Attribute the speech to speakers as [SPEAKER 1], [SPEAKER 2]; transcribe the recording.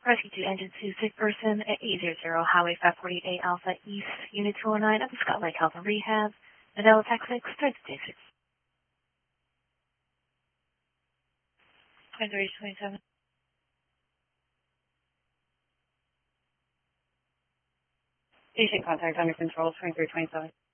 [SPEAKER 1] Rescue 2, Engine 2, sick person at 800 Highway 548A Alpha East, Unit 209 at the Scott Lake Health and Rehab. Nadella Tech 6, start to day 6. 2327. Patient contact under control, 2327.